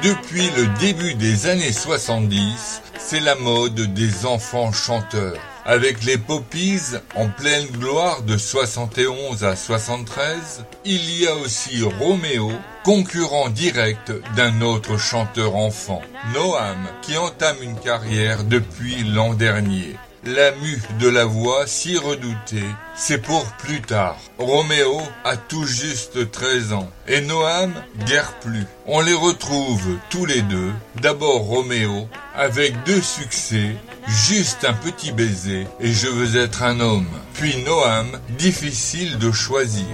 Depuis le début des années 70, c'est la mode des enfants chanteurs. Avec les Poppies en pleine gloire de 71 à 73, il y a aussi Roméo, concurrent direct d'un autre chanteur enfant, Noam, qui entame une carrière depuis l'an dernier. La mue de la voix si redoutée, c'est pour plus tard. Roméo a tout juste 13 ans et Noam guère plus. On les retrouve tous les deux. D'abord Roméo avec 2 succès, Juste un petit baiser et Je veux être un homme. Puis Noam, Difficile de choisir.